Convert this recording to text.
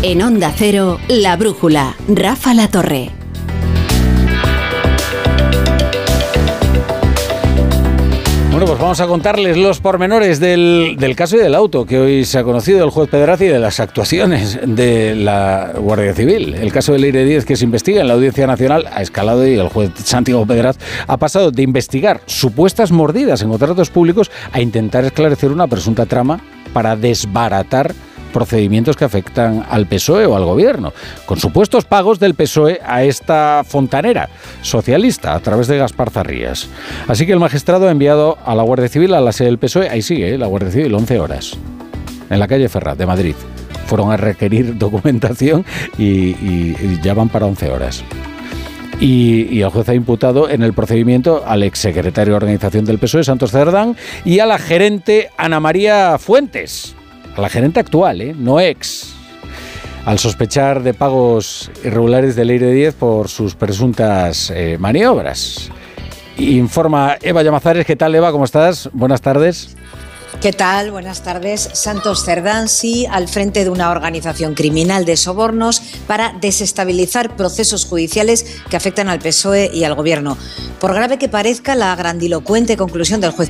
En Onda Cero, La Brújula, Rafa La Torre. Bueno, pues vamos a contarles los pormenores del caso y del auto que hoy se ha conocido el juez Pedraz y de las actuaciones de la Guardia Civil. El caso del Leire 10 que se investiga en la Audiencia Nacional ha escalado y el juez Santiago Pedraz ha pasado de investigar supuestas mordidas en contratos públicos a intentar esclarecer una presunta trama para desbaratar procedimientos que afectan al PSOE o al gobierno, con supuestos pagos del PSOE a esta fontanera socialista a través de Gaspar Zarrías. Así que el magistrado ha enviado a la Guardia Civil a la sede del PSOE, ahí sigue, la Guardia Civil, 11 horas, en la calle Ferrat de Madrid. Fueron a requerir documentación y ya van para 11 horas. Y el juez ha imputado en el procedimiento al exsecretario de Organización del PSOE, Santos Cerdán, y a la gerente Ana María Fuentes. A la gerente actual, no ex, al sospechar de pagos irregulares del Leire 10 por sus presuntas maniobras. Informa Eva Llamazares. ¿Qué tal, Eva? ¿Cómo estás? Buenas tardes. ¿Qué tal? Buenas tardes. Santos Cerdán, sí, al frente de una organización criminal de sobornos para desestabilizar procesos judiciales que afectan al PSOE y al Gobierno. Por grave que parezca, la grandilocuente conclusión del juez